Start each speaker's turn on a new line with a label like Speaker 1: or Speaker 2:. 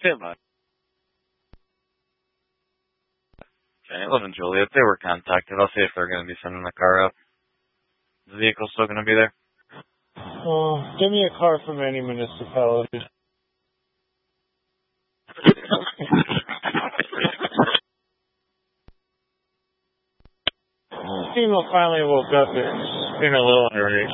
Speaker 1: Stand by. Okay, 11 Juliet, they were contacted. I'll see if they're going to be sending the car up. The vehicle's still going to be there?
Speaker 2: Give me a car from any municipality. FEMA finally woke up. It's been a little underage.